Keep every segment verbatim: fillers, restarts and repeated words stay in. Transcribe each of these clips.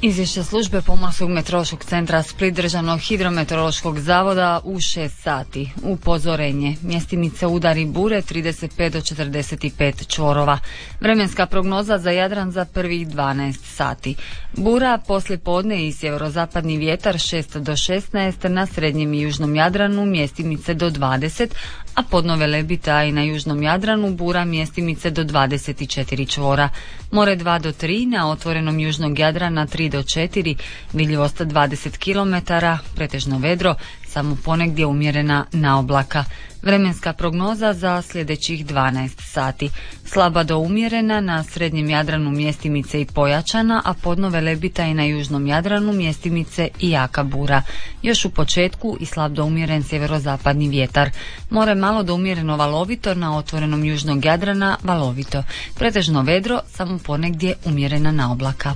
Izvješće službe Pomorskog meteorološkog centra Split Državnog hidrometeorološkog zavoda u šest sati. Upozorenje. Mjestimice udari bure trideset pet do četrdeset pet čvorova. Vremenska prognoza za Jadran za prvih dvanaest sati. Bura poslije podne i sjeverozapadni vjetar šest do šesnaest, na srednjem i južnom Jadranu mjestimice do dvadeset, a podnove lebita i na južnom Jadranu bura mjestimice do dvadeset četiri čvora. More dva do tri, na otvorenom južnog Jadrana tri do četiri, vidljivost dvadeset kilometara, pretežno vedro, samo ponegdje umjerena naoblaka. Vremenska prognoza za sljedećih dvanaest sati. Slaba do umjerena, na srednjem Jadranu mjestimice i pojačana, a podnove lebita i na južnom Jadranu mjestimice i jaka bura. Još u početku i slab do umjeren sjeverozapadni vjetar. More malo do umjereno valovito, na otvorenom južnog Jadrana valovito. Pretežno vedro, samo ponegdje umjerena naoblaka.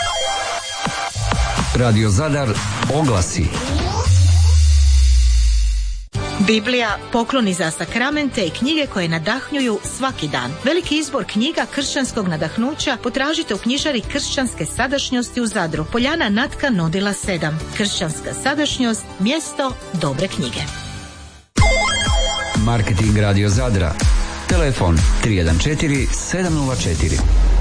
Radio Zadar oglasi. Biblija, pokloni za sakramente i knjige koje nadahnjuju svaki dan. Veliki izbor knjiga kršćanskog nadahnuća potražite u knjižari Kršćanske sadašnjosti u Zadru. Poljana Natka Nodila sedam. Kršćanska sadašnjost, mjesto dobre knjige. Marketing Radio Zadra. Telefon tri jedan četiri sedam nula četiri.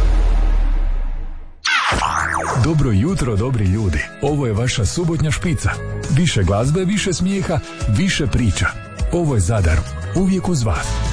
Dobro jutro, dobri ljudi. Ovo je vaša subotnja špica. Više glazbe, više smijeha, više priča. Ovo je Zadar. Uvijek uz vas.